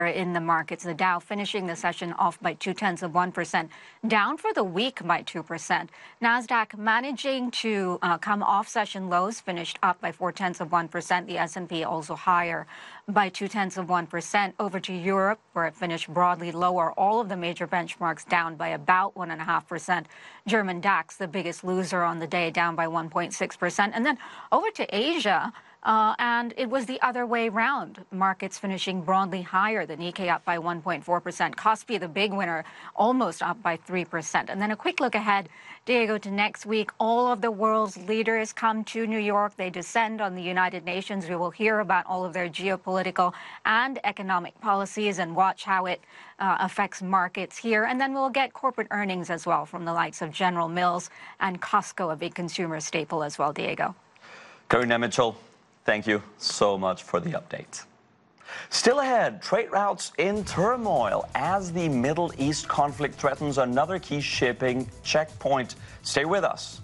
in the markets. The Dow finishing the session off by 0.2%, down for the week by 2%. Nasdaq managing to come off session lows, finished up by 0.4%. The S&P also higher by 0.2%. Over to Europe, where it finished broadly lower. All of the major benchmarks down by about 1.5%. German DAX, the biggest loser on the day, down by 1.6%. And then over to Asia. And it was the other way round. Markets finishing broadly higher. The Nikkei up by 1.4%. Kospi, the big winner, almost up by 3%. And then a quick look ahead, Diego, to next week. All of the world's leaders come to New York. They descend on the United Nations. We will hear about all of their geopolitical and economic policies and watch how it affects markets here. And then we'll get corporate earnings as well from the likes of General Mills and Costco, a big consumer staple as well, Diego. Karina Mitchell, thank you so much for the update. Still ahead, trade routes in turmoil as the Middle East conflict threatens another key shipping checkpoint. Stay with us.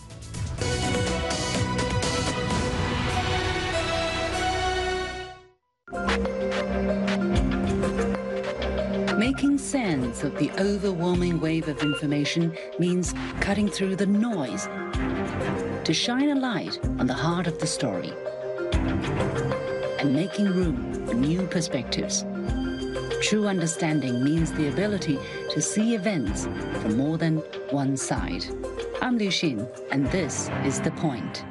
Making sense of the overwhelming wave of information means cutting through the noise to shine a light on the heart of the story and making room for new perspectives. True understanding means the ability to see events from more than one side. I'm Liu Xin, and this is The Point.